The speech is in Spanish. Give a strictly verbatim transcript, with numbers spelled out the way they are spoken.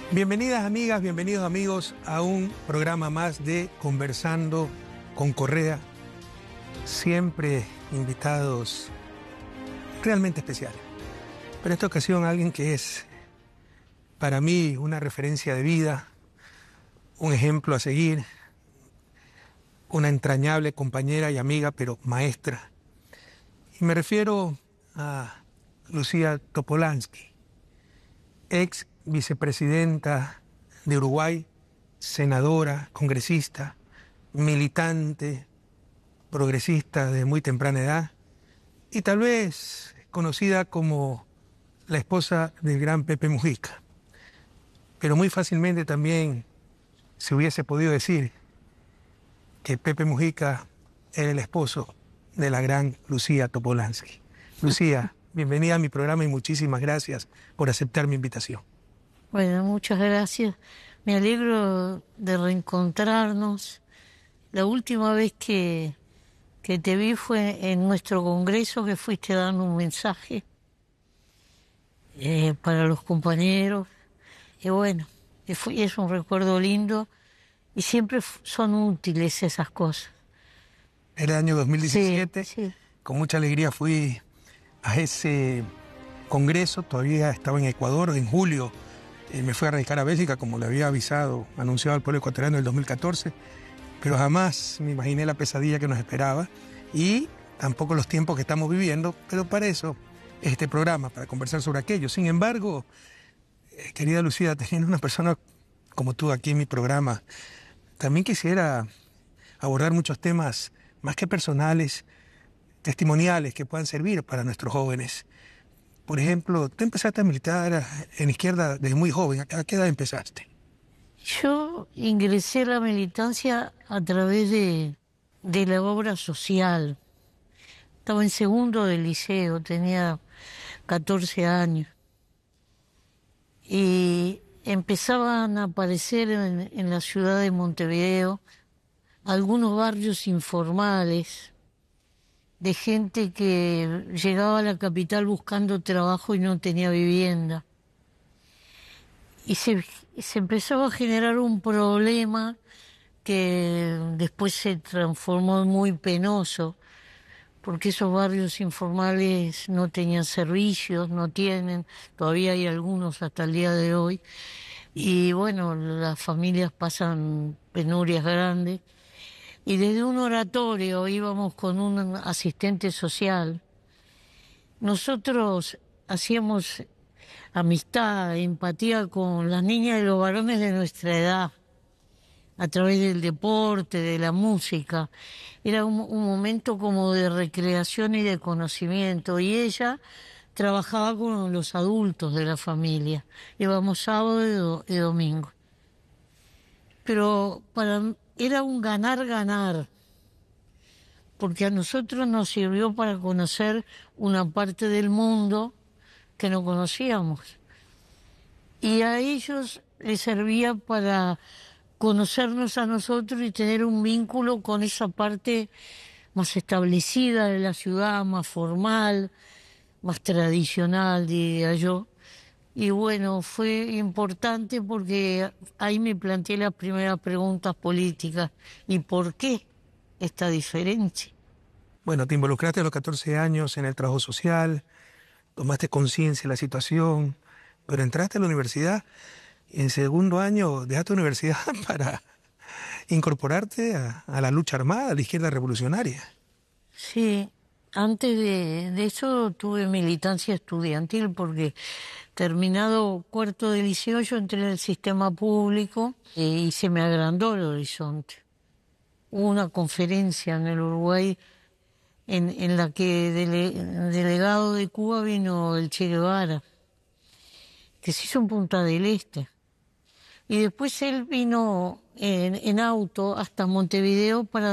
Bienvenidas amigas, bienvenidos amigos a un programa más de Conversando con Correa. Siempre invitados realmente especiales. Pero en esta ocasión alguien que es para mí una referencia de vida, un ejemplo a seguir, una entrañable compañera y amiga, pero maestra. Y me refiero a Lucía Topolansky, ex vicepresidenta de Uruguay, senadora, congresista, militante, progresista de muy temprana edad y tal vez conocida como la esposa del gran Pepe Mujica. Pero muy fácilmente también se hubiese podido decir que Pepe Mujica era el esposo de la gran Lucía Topolansky. Lucía, bienvenida a mi programa y muchísimas gracias por aceptar mi invitación. Bueno, muchas gracias. Me alegro de reencontrarnos. La última vez que, que te vi fue en nuestro congreso, que fuiste dando un mensaje eh, para los compañeros. Y bueno, fue, es un recuerdo lindo y siempre son útiles esas cosas. Era el año dos mil diecisiete. Sí, sí. Con mucha alegría fui a ese congreso. Todavía estaba en Ecuador en julio. Eh, me fui a radicar a Bélgica, como le había avisado, anunciado al pueblo ecuatoriano en el dos mil catorce, pero jamás me imaginé la pesadilla que nos esperaba y tampoco los tiempos que estamos viviendo, pero para eso es este programa, para conversar sobre aquello. Sin embargo, eh, querida Lucía, teniendo una persona como tú aquí en mi programa, también quisiera abordar muchos temas más que personales, testimoniales que puedan servir para nuestros jóvenes. Por ejemplo, tú empezaste a militar en izquierda desde muy joven. ¿A qué edad empezaste? Yo ingresé a la militancia a través de, de la obra social. Estaba en segundo del liceo, tenía catorce años. Y empezaban a aparecer en, en la ciudad de Montevideo algunos barrios informales de gente que llegaba a la capital buscando trabajo y no tenía vivienda. Y se, se empezó a generar un problema que después se transformó en muy penoso, porque esos barrios informales no tenían servicios, no tienen, todavía hay algunos hasta el día de hoy, y bueno, las familias pasan penurias grandes. Y desde un oratorio íbamos con un asistente social. Nosotros hacíamos amistad, empatía con las niñas y los varones de nuestra edad, a través del deporte, de la música. Era un, un momento como de recreación y de conocimiento. Y ella trabajaba con los adultos de la familia. Íbamos sábado y, do, y domingo. Pero para era un ganar-ganar, porque a nosotros nos sirvió para conocer una parte del mundo que no conocíamos. Y a ellos les servía para conocernos a nosotros y tener un vínculo con esa parte más establecida de la ciudad, más formal, más tradicional, diría yo. Y bueno, fue importante porque ahí me planteé las primeras preguntas políticas. ¿Y por qué esta diferencia? Bueno, te involucraste a los catorce años en el trabajo social, tomaste conciencia de la situación, pero entraste a la universidad y en segundo año dejaste la universidad para incorporarte a, a la lucha armada, a la izquierda revolucionaria. Sí, antes de, de eso tuve militancia estudiantil porque terminado cuarto de liceo yo entré en el sistema público y se me agrandó el horizonte. Hubo una conferencia en el Uruguay en, en la que dele, delegado de Cuba vino el Che Guevara, que se hizo en Punta del Este. Y después él vino en, en auto hasta Montevideo para